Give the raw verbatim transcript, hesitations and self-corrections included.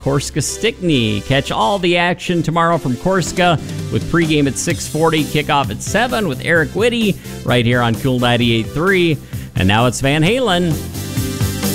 Corsica Stickney. Catch all the action tomorrow from Corsica with pregame at six forty, kickoff at seven with Eric Whitty right here on Cool ninety-eight point three. And now it's Van Halen.